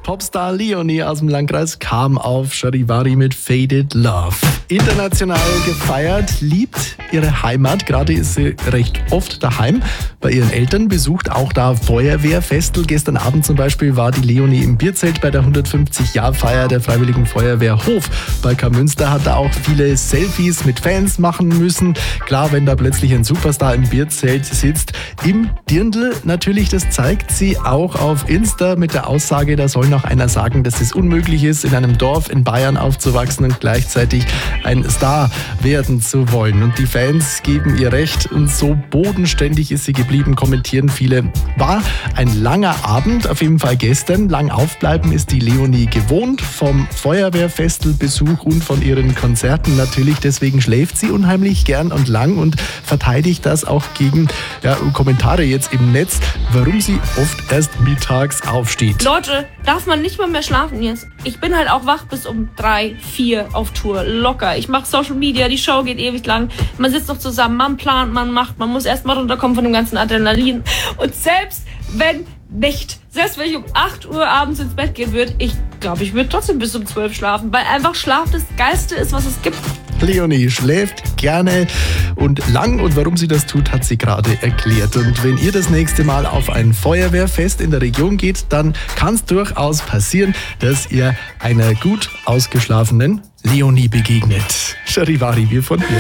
Popstar Leonie aus dem Landkreis kam auf Charivari mit Faded Love. International gefeiert, liebt ihre Heimat. Gerade ist sie recht oft daheim bei ihren Eltern, besucht auch da Feuerwehrfestel. Gestern Abend zum Beispiel war die Leonie im Bierzelt bei der 150-Jahr-Feier der Freiwilligen Feuerwehr Hof. Bei Karmünster hat da auch viele Selfies mit Fans machen müssen. Klar, wenn da plötzlich ein Superstar im Bierzelt sitzt. Im Dirndl natürlich, das zeigt sie auch auf Insta mit der Aussage, da soll noch einer sagen, dass es unmöglich ist, in einem Dorf in Bayern aufzuwachsen und gleichzeitig ein Star werden zu wollen. Und die Fans geben ihr recht und so bodenständig ist sie geblieben, kommentieren viele. War ein langer Abend, auf jeden Fall gestern. Lang aufbleiben ist die Leonie gewohnt, vom Feuerwehrfestelbesuch und von ihren Konzerten natürlich. Deswegen schläft sie unheimlich gern und lang und verteidigt das auch gegen Kommentare jetzt im Netz, warum sie oft erst mittags aufsteht. Leute, darf man nicht mal mehr schlafen jetzt? Ich bin halt auch wach bis um 3, 4 auf Tour, locker. Ich mache Social Media, die Show geht ewig lang. Man sitzt noch zusammen, man plant, man macht, man muss erst mal runterkommen von dem ganzen Adrenalin. Und selbst wenn ich um 8 Uhr abends ins Bett gehen würde, ich glaube, ich würde trotzdem bis um 12 schlafen, weil einfach Schlaf das Geilste ist, was es gibt. Leonie schläft gerne und lang und warum sie das tut, hat sie gerade erklärt. Und wenn ihr das nächste Mal auf ein Feuerwehrfest in der Region geht, dann kann es durchaus passieren, dass ihr einer gut ausgeschlafenen Leonie begegnet. Charivari, wir von hier.